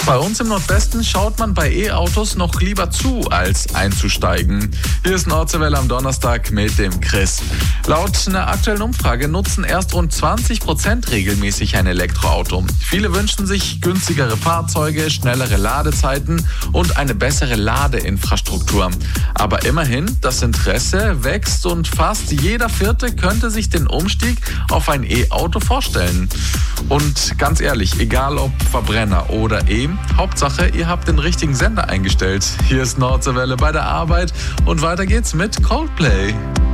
Bei uns im Nordwesten schaut man bei E-Autos noch lieber zu, als einzusteigen. Hier ist Nordseewelle am Donnerstag mit dem Chris. Laut einer aktuellen Umfrage nutzen erst rund 20% regelmäßig ein Elektroauto. Viele wünschen sich günstigere Fahrzeuge, schnellere Ladezeiten und eine bessere Ladeinfrastruktur. Aber immerhin, das Interesse wächst und fast jeder Vierte könnte sich den Umstieg auf ein E-Auto vorstellen. Und ganz ehrlich, egal ob Verbrenner oder E, Hauptsache, ihr habt den richtigen Sender eingestellt. Hier ist Nordseewelle bei der Arbeit und weiter geht's mit Coldplay.